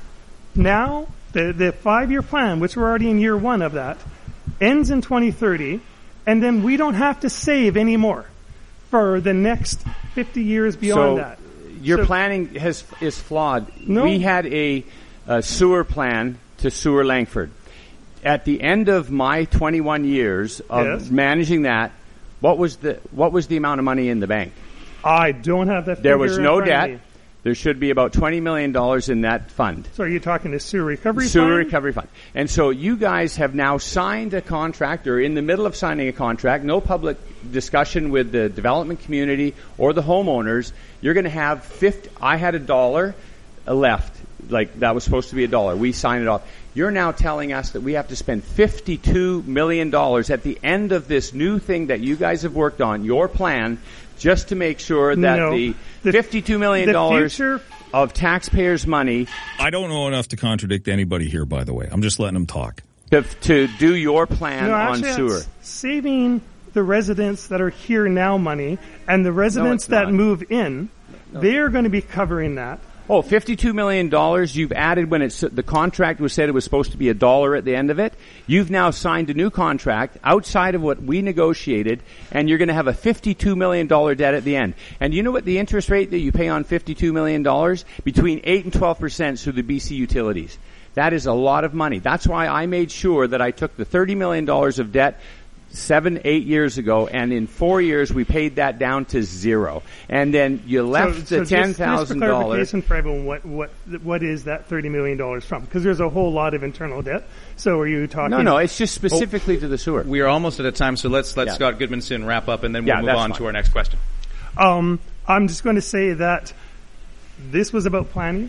Now, the, the five-year plan, which we're already in year one of that, ends in twenty thirty, and then we don't have to save anymore for the next fifty years beyond so that. Your so, planning has is flawed. No. We had a, a sewer plan to sewer Langford. At the end of my twenty-one years of yes. managing that, what was the what was the amount of money in the bank? I don't have that. There was no debt. Me. There should be about twenty million dollars in that fund. So are you talking the sewer recovery sewer fund? Sewer recovery fund. And so you guys have now signed a contract, or in the middle of signing a contract, no public discussion with the development community or the homeowners. You're going to have fifty. I had a dollar left. Like, that was supposed to be a dollar. We signed it off. You're now telling us that we have to spend fifty-two million dollars at the end of this new thing that you guys have worked on, your plan, just to make sure that no, the, the fifty-two million dollars future, of taxpayers' money. I don't know enough to contradict anybody here, by the way. I'm just letting them talk. To, to do your plan no, on actually, sewer. Saving the residents that are here now money and the residents no, that not. move in, No. they are going to be covering that. Oh, fifty-two million dollars you've added when it's, the contract was said it was supposed to be a dollar at the end of it. You've now signed a new contract outside of what we negotiated, and you're going to have a fifty-two million dollars debt at the end. And you know what the interest rate that you pay on fifty-two million dollars? Between eight and twelve percent through the B C utilities. That is a lot of money. That's why I made sure that I took the thirty million dollars of debt seven, eight years ago, and in four years we paid that down to zero. And then you left so, the so ten thousand dollars. Just for clarification for everyone, what what what is that thirty million dollars from? Because there's a whole lot of internal debt. So are you talking? No, no, it's just specifically oh, to the sewer. We are almost at a time, so let's let yeah. Scott Goodmanson wrap up, and then we'll yeah, move on fine. to our next question. Um, I'm just going to say that this was about planning.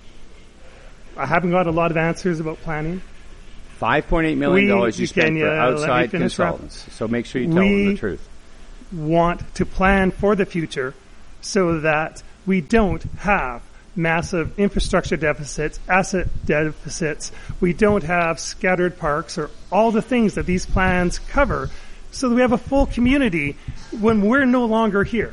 I haven't got a lot of answers about planning. five point eight million dollars we, you spent you, for uh, outside consultants. Up. So make sure you tell we them the truth. We want to plan for the future so that we don't have massive infrastructure deficits, asset deficits. We don't have scattered parks or all the things that these plans cover, so that we have a full community when we're no longer here.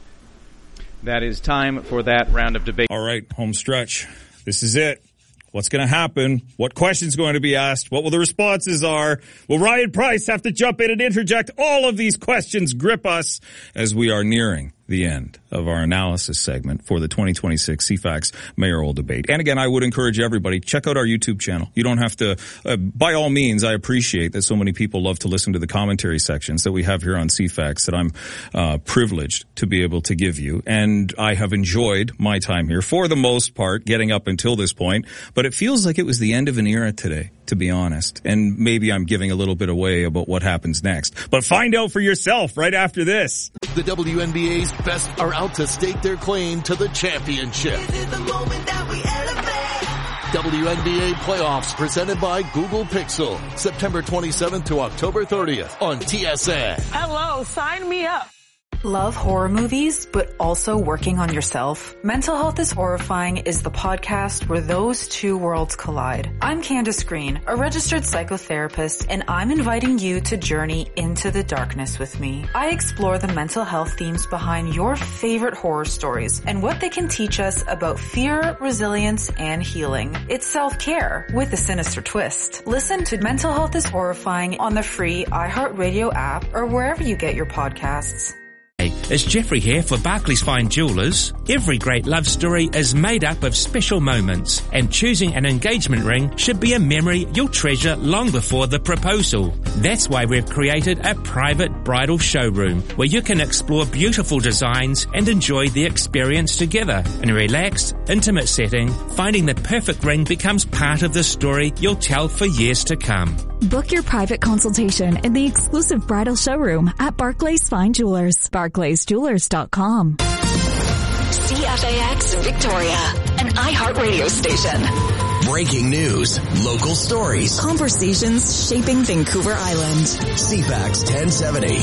That is time for that round of debate. All right, home stretch. This is it. What's going to happen? What questions going to be asked? What will the responses are? Will Ryan Price have to jump in and interject? All of these questions grip us as we are nearing the end of our analysis segment for the twenty twenty-six C FAX mayoral debate. And again, I would encourage everybody, check out our YouTube channel. You don't have to, uh, by all means, I appreciate that so many people love to listen to the commentary sections that we have here on C FAX that I'm uh, privileged to be able to give you. And I have enjoyed my time here for the most part, getting up until this point. But it feels like it was the end of an era today, to be honest. And maybe I'm giving a little bit away about what happens next. But find out for yourself right after this. The W N B A's best are out to stake their claim to the championship. This is the moment that we elevate. W N B A playoffs presented by Google Pixel. September twenty-seventh to October thirtieth on T S N. Hello, sign me up. Love horror movies, but also working on yourself? Mental Health is Horrifying is the podcast where those two worlds collide. I'm Candace Green, a registered psychotherapist, and I'm inviting you to journey into the darkness with me. I explore the mental health themes behind your favorite horror stories and what they can teach us about fear, resilience, and healing. It's self-care with a sinister twist. Listen to Mental Health is Horrifying on the free iHeartRadio app or wherever you get your podcasts. Hey, it's Jeffrey here for Barclays Fine Jewellers. Every great love story is made up of special moments, and choosing an engagement ring should be a memory you'll treasure long before the proposal. That's why we've created a private bridal showroom where you can explore beautiful designs and enjoy the experience together. In a relaxed, intimate setting, finding the perfect ring becomes part of the story you'll tell for years to come. Book your private consultation in the exclusive bridal showroom at Barclays Fine Jewelers. barclays jewelers dot com. C F A X Victoria, an iHeartRadio station. Breaking news, local stories, conversations shaping Vancouver Island. C FAX ten seventy.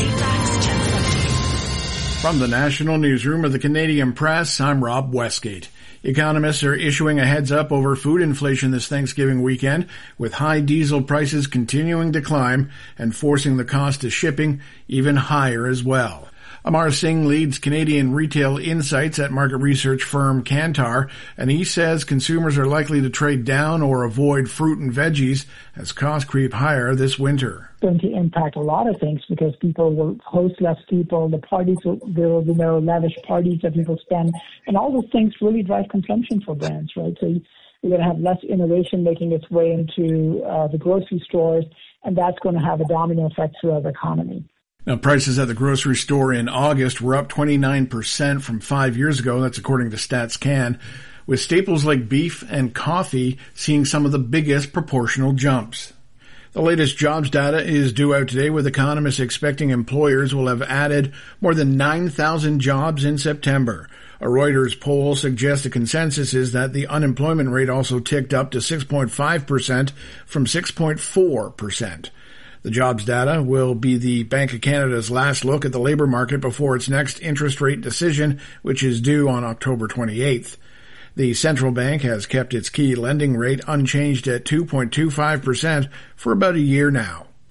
From the National Newsroom of the Canadian Press, I'm Rob Westgate. Economists are issuing a heads-up over food inflation this Thanksgiving weekend, with high diesel prices continuing to climb and forcing the cost of shipping even higher as well. Amar Singh leads Canadian retail insights at market research firm Kantar, and he says consumers are likely to trade down or avoid fruit and veggies as costs creep higher this winter. Going to impact a lot of things because people will host less people, the parties will, there will be no lavish parties that people spend, and all those things really drive consumption for brands, right? So you're going to have less innovation making its way into uh, the grocery stores, and that's going to have a domino effect throughout the economy. Now, prices at the grocery store in August were up twenty-nine percent from five years ago. That's according to StatsCan, with staples like beef and coffee seeing some of the biggest proportional jumps. The latest jobs data is due out today, with economists expecting employers will have added more than nine thousand jobs in September. A Reuters poll suggests a consensus is that the unemployment rate also ticked up to six point five percent from six point four percent. The jobs data will be the Bank of Canada's last look at the labor market before its next interest rate decision, which is due on October twenty-eighth. The central bank has kept its key lending rate unchanged at two point two five percent for about a year now.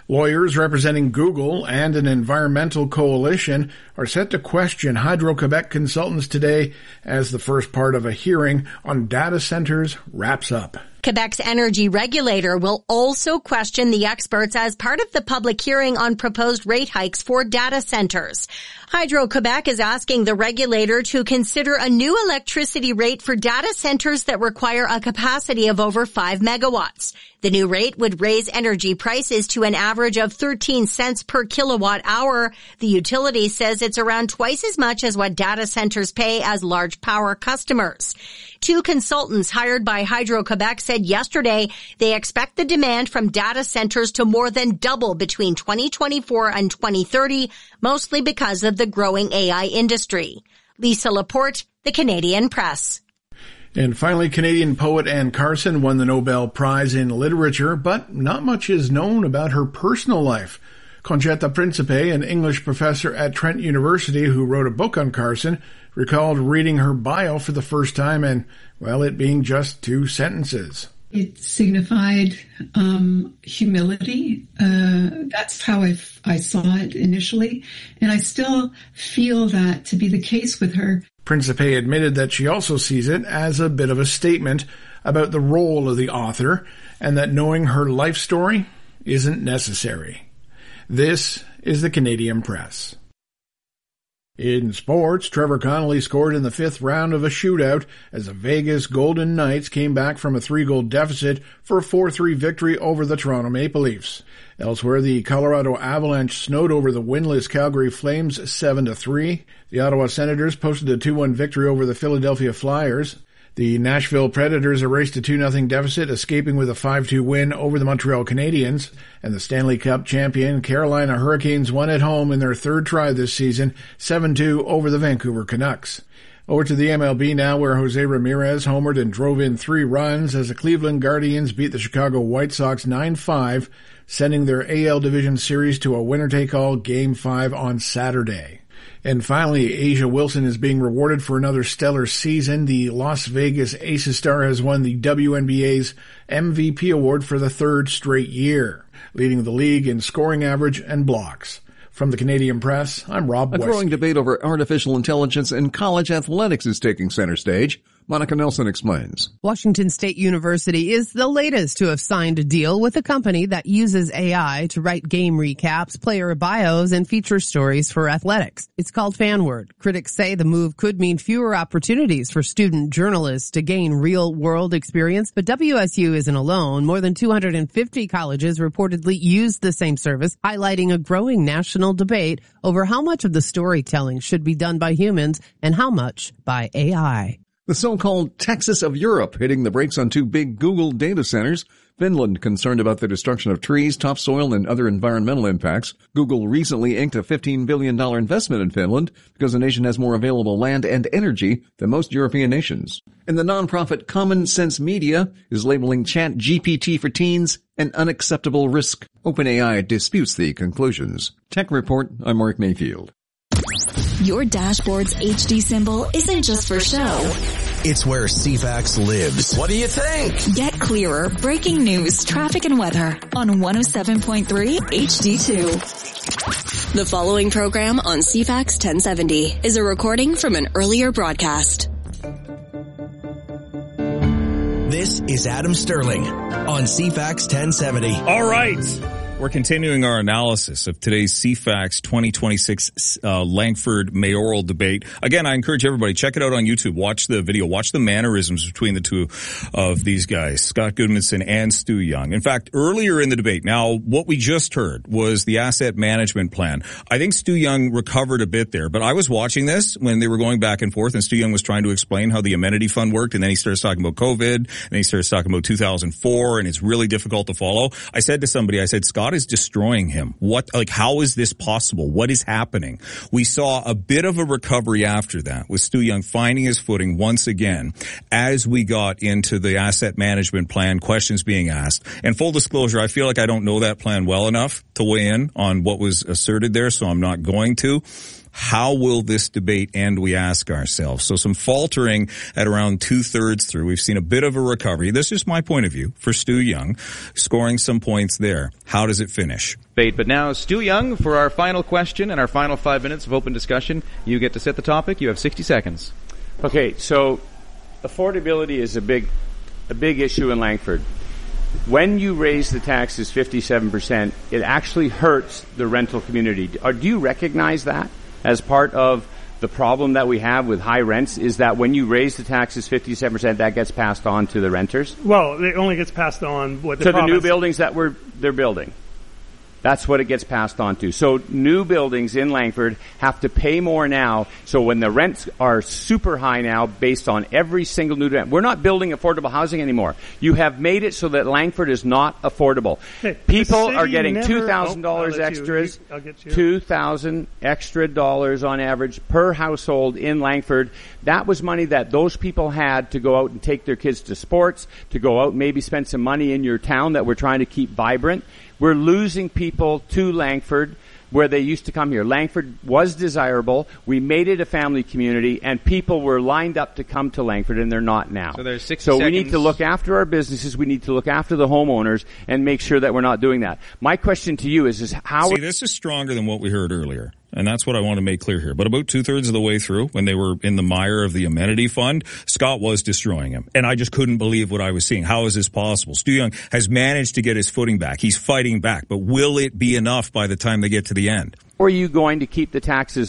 Lawyers representing Google and an environmental coalition are set to question Hydro-Quebec consultants today as the first part of a hearing on data centers wraps up. Quebec's energy regulator will also question the experts as part of the public hearing on proposed rate hikes for data centers. Hydro-Quebec is asking the regulator to consider a new electricity rate for data centers that require a capacity of over five megawatts. The new rate would raise energy prices to an average of thirteen cents per kilowatt hour. The utility says it's around twice as much as what data centers pay as large power customers. Two consultants hired by Hydro-Quebec said yesterday they expect the demand from data centers to more than double between twenty twenty-four and twenty thirty, mostly because of the growing A I industry. Lisa Laporte, The Canadian Press. And finally, Canadian poet Anne Carson won the Nobel Prize in Literature, but not much is known about her personal life. Concetta Principe, an English professor at Trent University who wrote a book on Carson, recalled reading her bio for the first time and, well, it being just two sentences. It signified um, humility. Uh, that's how I, I saw it initially. And I still feel that to be the case with her. Principe admitted that she also sees it as a bit of a statement about the role of the author and that knowing her life story isn't necessary. This is the Canadian Press. In sports, Trevor Connolly scored in the fifth round of a shootout as the Vegas Golden Knights came back from a three-goal deficit for a four three victory over the Toronto Maple Leafs. Elsewhere, the Colorado Avalanche snowed over the winless Calgary Flames seven to three. The Ottawa Senators posted a two one victory over the Philadelphia Flyers. The Nashville Predators erased a two nothing deficit, escaping with a five two win over the Montreal Canadiens. And the Stanley Cup champion Carolina Hurricanes won at home in their third try this season, seven two over the Vancouver Canucks. Over to the M L B now, where Jose Ramirez homered and drove in three runs as the Cleveland Guardians beat the Chicago White Sox nine five, sending their A L Division Series to a winner-take-all Game five on Saturday. And finally, Asia Wilson is being rewarded for another stellar season. The Las Vegas Aces star has won the W N B A's M V P award for the third straight year, leading the league in scoring average and blocks. From the Canadian Press, I'm Rob A West. growing debate over artificial intelligence in college athletics is taking center stage. Monica Nelson explains. Washington State University is the latest to have signed a deal with a company that uses A I to write game recaps, player bios, and feature stories for athletics. It's called FanWord. Critics say the move could mean fewer opportunities for student journalists to gain real-world experience, but W S U isn't alone. More than two hundred fifty colleges reportedly use the same service, highlighting a growing national debate over how much of the storytelling should be done by humans and how much by A I. The so-called Texas of Europe hitting the brakes on two big Google data centers. Finland concerned about the destruction of trees, topsoil, and other environmental impacts. Google recently inked a fifteen billion dollars investment in Finland because the nation has more available land and energy than most European nations. And the nonprofit Common Sense Media is labeling ChatGPT for teens an unacceptable risk. OpenAI disputes the conclusions. Tech Report, I'm Mark Mayfield. Your dashboard's H D symbol isn't just for show. It's where C FAX lives. What do you think? Get clearer breaking news, traffic, and weather on one oh seven point three H D two. The following program on C FAX ten seventy is a recording from an earlier broadcast. This is Adam Sterling on C FAX ten seventy. All right. We're continuing our analysis of today's C FAX twenty twenty-six uh, Langford mayoral debate. Again, I encourage everybody, check it out on YouTube. Watch the video. Watch the mannerisms between the two of these guys, Scott Goodmanson and Stu Young. In fact, earlier in the debate, now what we just heard was the asset management plan. I think Stu Young recovered a bit there, but I was watching this when they were going back and forth, and Stu Young was trying to explain how the amenity fund worked, and then he starts talking about COVID, and then he starts talking about two thousand four, and it's really difficult to follow. I said to somebody, I said, Scott is destroying him. What, like, how is this possible? What is happening? We saw a bit of a recovery after that with Stu Young finding his footing once again as we got into the asset management plan, questions being asked. And full disclosure, I feel like I don't know that plan well enough to weigh in on what was asserted there, so I'm not going to. How will this debate end, we ask ourselves? So some faltering at around two-thirds through. We've seen a bit of a recovery. This is my point of view for Stu Young, scoring some points there. How does it finish? But now, Stu Young, for our final question and our final five minutes of open discussion, you get to set the topic. You have sixty seconds. Okay, so affordability is a big, a big issue in Langford. When you raise the taxes fifty-seven percent, it actually hurts the rental community. Or do you recognize that as part of the problem that we have with high rents, is that when you raise the taxes fifty-seven percent, that gets passed on to the renters? Well, it only gets passed on what the to province. the new buildings that we're they're building. That's what it gets passed on to. So new buildings in Langford have to pay more now. So when the rents are super high now based on every single new rent, we're not building affordable housing anymore. You have made it so that Langford is not affordable. Hey, People are getting two thousand dollars oh, extras, you, you, two thousand extra dollars on average per household in Langford. That was money that those people had to go out and take their kids to sports, to go out and maybe spend some money in your town that we're trying to keep vibrant. We're losing people to Langford where they used to come here. Langford was desirable. We made it a family community, and people were lined up to come to Langford, and they're not now. So there's sixty So seconds. we need to look after our businesses. We need to look after the homeowners and make sure that we're not doing that. My question to you is, is how... See, this is stronger than what we heard earlier. And that's what I want to make clear here. But about two-thirds of the way through, when they were in the mire of the amenity fund, Scott was destroying him. And I just couldn't believe what I was seeing. How is this possible? Stu Young has managed to get his footing back. He's fighting back. But will it be enough by the time they get to the end? Or are you going to keep the taxes